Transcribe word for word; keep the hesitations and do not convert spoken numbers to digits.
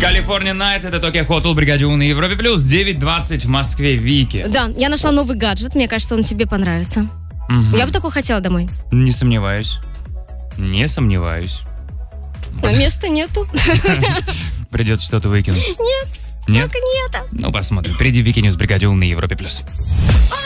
California Nights, это Tokyo Hotel, Бригаде У на Европе Плюс, девять двадцать в Москве, Вики. Да, я нашла новый гаджет, мне кажется, он тебе понравится. Угу. Я бы такой хотела домой. Не сомневаюсь. Не сомневаюсь. А места нету. Придется что-то выкинуть. Нет. Нет? Только нет. Ну, посмотрим. Впереди Вики Ньюс, Бригаде У на Европе Плюс.